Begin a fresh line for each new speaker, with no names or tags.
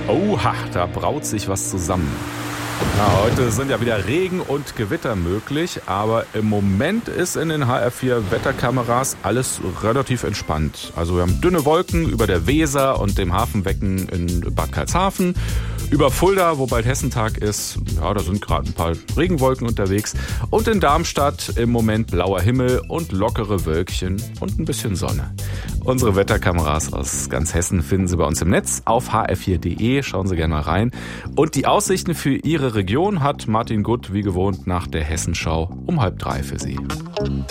Oha, da braut sich was zusammen. Ja, heute sind ja wieder Regen und Gewitter möglich, aber im Moment ist in den HR4 Wetterkameras alles relativ entspannt. Also wir haben dünne Wolken über der Weser und dem Hafenbecken in Bad Karlshafen, über Fulda, wo bald Hessentag ist, ja, da sind gerade ein paar Regenwolken unterwegs, und in Darmstadt im Moment blauer Himmel und lockere Wölkchen und ein bisschen Sonne. Unsere Wetterkameras aus ganz Hessen finden Sie bei uns im Netz auf hr4.de, schauen Sie gerne mal rein. Und die Aussichten für Ihre Region hat Martin Gutt wie gewohnt nach der Hessenschau um 2:30 für Sie.